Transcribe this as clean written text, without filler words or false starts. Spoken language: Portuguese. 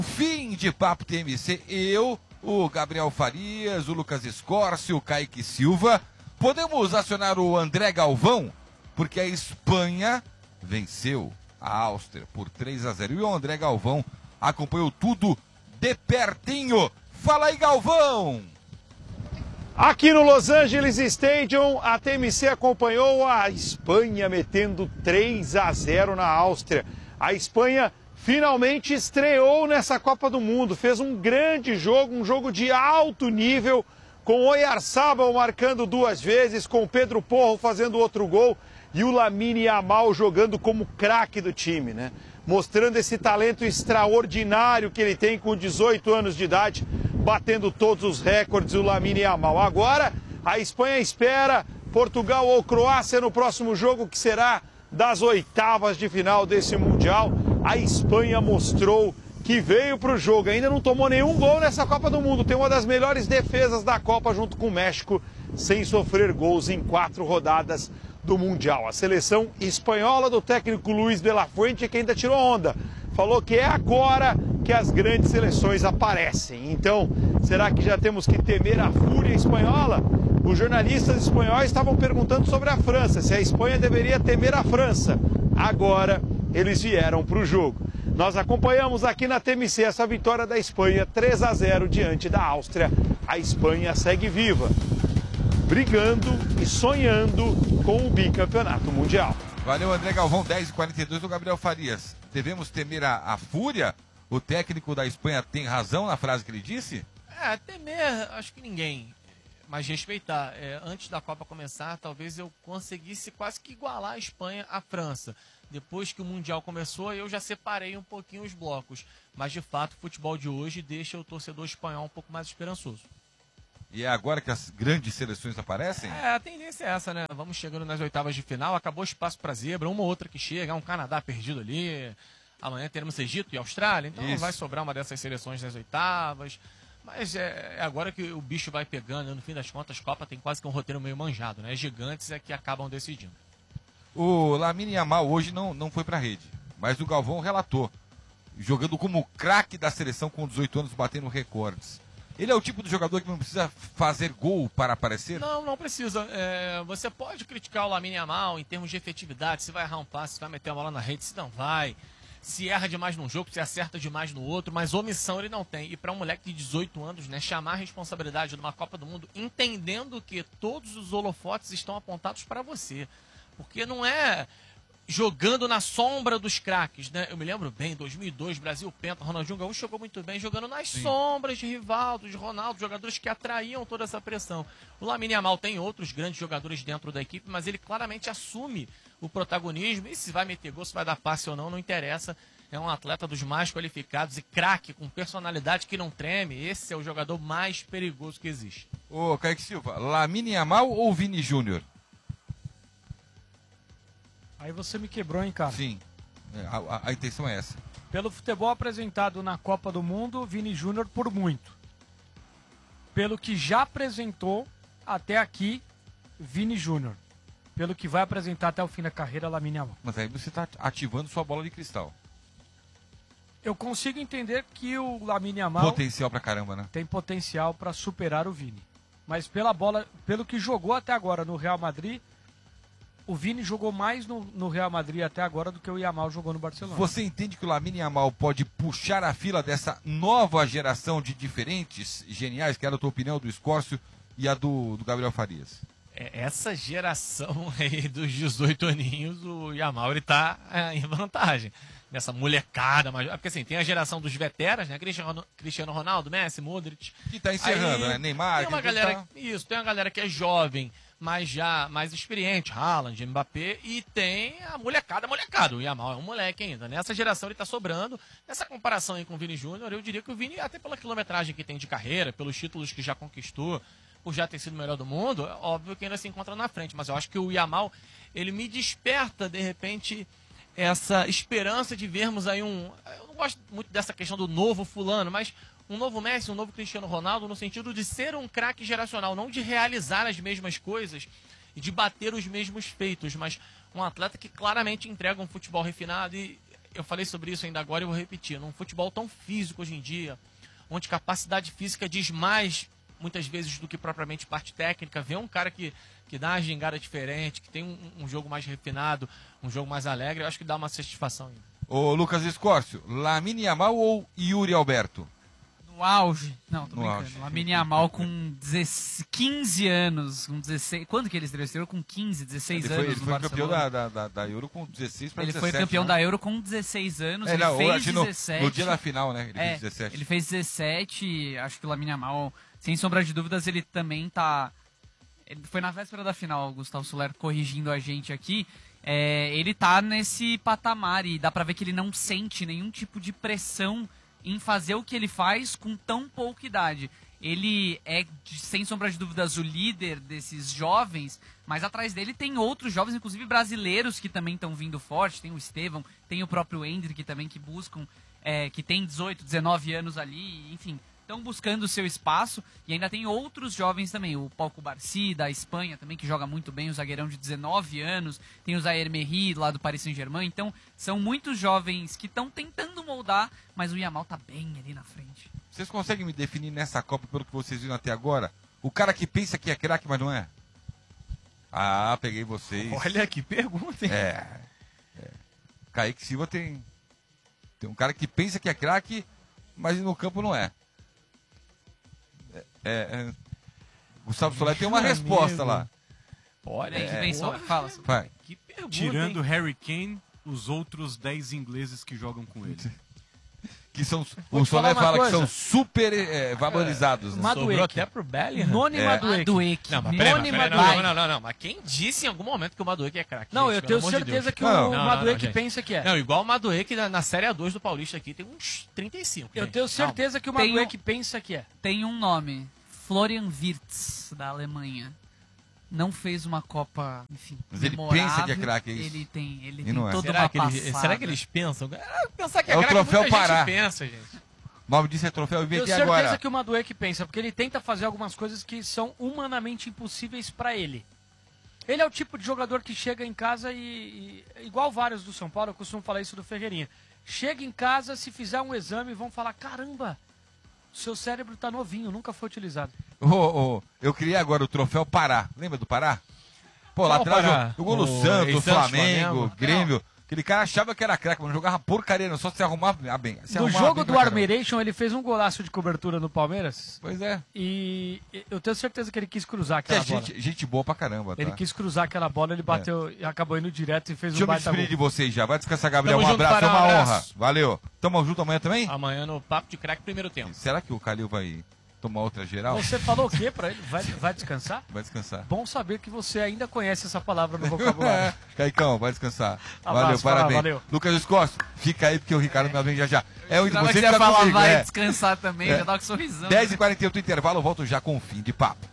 Fim de Papo TMC, eu, o Gabriel Farias, o Lucas Escórcio, o Kaique Silva, podemos acionar o André Galvão, porque a Espanha venceu a Áustria por 3-0 e o André Galvão acompanhou tudo de pertinho. Fala aí, Galvão! Aqui no Los Angeles Stadium, a TMC acompanhou a Espanha metendo 3-0 na Áustria. A Espanha finalmente estreou nessa Copa do Mundo, fez um grande jogo, um jogo de alto nível, com Oyarzabal marcando 2 vezes, com Pedro Porro fazendo outro gol e o Lamine Yamal jogando como craque do time, né? Mostrando esse talento extraordinário que ele tem com 18 anos de idade, batendo todos os recordes, o Lamine Yamal. Agora, a Espanha espera Portugal ou Croácia no próximo jogo, que será das oitavas de final desse Mundial. A Espanha mostrou que veio para o jogo, ainda não tomou nenhum gol nessa Copa do Mundo, tem uma das melhores defesas da Copa junto com o México, sem sofrer gols em 4 rodadas do Mundial. A seleção espanhola do técnico Luis de la Fuente, que ainda tirou onda, falou que é agora que as grandes seleções aparecem. Então, será que já temos que temer a fúria espanhola? Os jornalistas espanhóis estavam perguntando sobre a França, se a Espanha deveria temer a França. Agora, eles vieram para o jogo. Nós acompanhamos aqui na TMC essa vitória da Espanha, 3-0 diante da Áustria. A Espanha segue viva, brigando e sonhando com o bicampeonato mundial. Valeu, André Galvão, 10h42 do Gabriel Farias. Devemos temer a fúria? O técnico da Espanha tem razão na frase que ele disse? Temer, acho que ninguém. Mas respeitar. Antes da Copa começar, talvez eu conseguisse quase que igualar a Espanha à França. Depois que o Mundial começou, eu já separei um pouquinho os blocos. Mas, de fato, o futebol de hoje deixa o torcedor espanhol um pouco mais esperançoso. E é agora que as grandes seleções aparecem? A tendência é essa, né? Vamos chegando nas oitavas de final, acabou o espaço para zebra, uma ou outra que chega, um Canadá perdido ali. Amanhã teremos Egito e Austrália, então Isso. vai sobrar uma dessas seleções nas oitavas. Mas é agora que o bicho vai pegando, no fim das contas, a Copa tem quase que um roteiro meio manjado, né? Gigantes é que acabam decidindo. O Lamine Yamal hoje não foi para a rede, mas o Galvão relatou, jogando como craque da seleção com 18 anos, batendo recordes. Ele é o tipo de jogador que não precisa fazer gol para aparecer? Não precisa. Você pode criticar o Lamine Yamal em termos de efetividade, se vai errar um passe, se vai meter a bola na rede, se não vai. Se erra demais num jogo, se acerta demais no outro, mas omissão ele não tem. E para um moleque de 18 anos, né, chamar a responsabilidade numa Copa do Mundo, entendendo que todos os holofotes estão apontados para você. Porque não é jogando na sombra dos craques, né? Eu me lembro bem, 2002, Brasil Penta, Ronaldinho Gaúcho jogou muito bem, jogando nas sombras de Rivaldo, de Ronaldo, jogadores que atraíam toda essa pressão. O Lamine Yamal tem outros grandes jogadores dentro da equipe, mas ele claramente assume o protagonismo, e se vai meter gol, se vai dar passe ou não interessa. É um atleta dos mais qualificados e craque, com personalidade que não treme. Esse é o jogador mais perigoso que existe. Ô, Kaique Silva, Lamine Yamal ou Vini Júnior? Aí você me quebrou, hein, cara? Sim, a intenção é essa. Pelo futebol apresentado na Copa do Mundo, Vini Júnior por muito. Pelo que já apresentou até aqui, Vini Júnior. Pelo que vai apresentar até o fim da carreira, Lamine Yamal. Mas aí você está ativando sua bola de cristal. Eu consigo entender que o Lamine Yamal Potencial pra caramba, né? tem potencial para superar o Vini. Mas pela bola, pelo que jogou até agora no Real Madrid, o Vini jogou mais no Real Madrid até agora do que o Yamal jogou no Barcelona. Você entende que o Lamine Yamal pode puxar a fila dessa nova geração de diferentes geniais, que era a tua opinião do Escórcio e a do Gabriel Farias? Essa geração aí dos 18 aninhos, o Yamal ele tá em vantagem. Nessa molecada, mas porque assim, tem a geração dos veteranos, né? Cristiano Ronaldo, Messi, Modric. Que tá encerrando, né? Neymar. Tem uma galera, tem uma galera que é jovem, mas já mais experiente, Haaland, Mbappé, e tem a molecada. O Yamal é um moleque ainda. Nessa geração ele tá sobrando. Nessa comparação aí com o Vini Júnior, eu diria que o Vini, até pela quilometragem que tem de carreira, pelos títulos que já conquistou, por já ter sido o melhor do mundo, é óbvio que ainda se encontra na frente. Mas eu acho que o Yamal, ele me desperta, de repente, essa esperança de vermos aí eu não gosto muito dessa questão do novo fulano, mas um novo Messi, um novo Cristiano Ronaldo, no sentido de ser um craque geracional, não de realizar as mesmas coisas e de bater os mesmos feitos, mas um atleta que claramente entrega um futebol refinado. E eu falei sobre isso ainda agora e vou repetir. Num futebol tão físico hoje em dia, onde capacidade física diz mais, muitas vezes, do que propriamente parte técnica, ver um cara que dá uma gingada diferente, que tem um jogo mais refinado, um jogo mais alegre, eu acho que dá uma satisfação ainda. Ô, Lucas Escórcio, Lamine Yamal ou Yuri Alberto? No auge. Não, tô No brincando. auge. Lamine Yamal com 15 anos, com 16... Quando que ele estreou? Com 15, 16 Ele anos foi no campeão Barcelona. da Euro com 16 para Ele 17. foi campeão né? da Euro com 16 anos, É, ele não, fez acho que 17. no dia da final, né? Ele fez 17. Ele fez 17, acho que o Lamine Yamal, sem sombra de dúvidas, ele também tá... Ele foi na véspera da final, o Gustavo Soler corrigindo a gente aqui. Ele tá nesse patamar e dá pra ver que ele não sente nenhum tipo de pressão em fazer o que ele faz com tão pouca idade. Ele é, sem sombra de dúvidas, o líder desses jovens, mas atrás dele tem outros jovens, inclusive brasileiros, que também estão vindo forte. Tem o Estevão, tem o próprio Endrick também, que buscam, que tem 18, 19 anos ali, enfim, estão buscando o seu espaço. E ainda tem outros jovens também, o Pau Cubarsí, da Espanha também, que joga muito bem, o zagueirão de 19 anos, tem o Zaire Emery, lá do Paris Saint-Germain. Então, são muitos jovens que estão tentando moldar, mas o Yamal tá bem ali na frente. Vocês conseguem me definir nessa Copa, pelo que vocês viram até agora, o cara que pensa que é craque, mas não é? Ah, peguei vocês. Olha que pergunta, hein? Kaique Silva tem um cara que pensa que é craque, mas no campo não é. Gustavo Soler tem uma resposta lá. Olha, Aí que vem só, fala. Vai. que pergunta, Tirando hein? Harry Kane, os outros 10 ingleses que jogam com ele. Que são, Vou o te falar Soler uma fala coisa. que são super valorizados. Né? Madueque. Sobrou até pro Bellingham. Noni Madueque. Madueque. Não, mas Noni peraí, Madueque. não. Mas quem disse em algum momento que o Madueque é craque? Não, gente, eu pelo tenho amor de certeza Deus. que Não, o não, Madueque gente. pensa que é. Não, igual o Madueque na Série A2 do Paulista aqui tem uns 35. Eu gente. tenho certeza que o Tem Madueque pensa que é. Tem um nome, Florian Wirtz, da Alemanha. Não fez uma Copa, enfim, Mas ele memorável. pensa que é craque, é isso? Ele E tem não é. toda Será uma que, passada. será que eles pensam? Pensar que É o craque, troféu muita Pará. gente pensa, gente. O nome disso é troféu. Eu Tenho inventei certeza agora. que o Madueque pensa, porque ele tenta fazer algumas coisas que são humanamente impossíveis pra ele. Ele é o tipo de jogador que chega em casa igual vários do São Paulo, eu costumo falar isso do Ferreirinha. Chega em casa, se fizer um exame, vão falar, caramba, seu cérebro tá novinho, nunca foi utilizado. Eu criei agora o troféu Pará. Lembra do Pará? Pô, lá Qual atrás Pará? jogou no O Santos, ex-Santos, Flamengo, Flamengo. Grêmio. Aquele cara achava que era craque, mas não jogava porcaria, não, só se arrumava bem. Se No arrumava jogo bem do pra caramba. Armeiration, ele fez um golaço de cobertura no Palmeiras Pois é. e eu tenho certeza que ele quis cruzar Que é aquela bola. gente boa pra caramba, tá? Ele quis cruzar aquela bola, ele bateu e acabou indo direto e fez Deixa um eu me baita despedir de gol. vocês já. Vai descansar, Gabriel. Tamo Um junto, abraço, é Pará, uma um honra. abraço. Valeu. Tamo junto amanhã também? Amanhã no Papo de Craque, primeiro tempo. Será que o Calil vai tomar outra geral? Você falou o quê pra ele? Vai descansar? Vai descansar. Bom saber que você ainda conhece essa palavra no vocabulário. Caicão, vai descansar. Abraço, Valeu, Pará, parabéns. valeu. Lucas Escócio, fica aí porque o Ricardo me vem já. É o Tava você que você ia fica falar, comigo, vai é. descansar também, já dá com sorrisão. 10h48 intervalo, eu volto já com o fim de papo.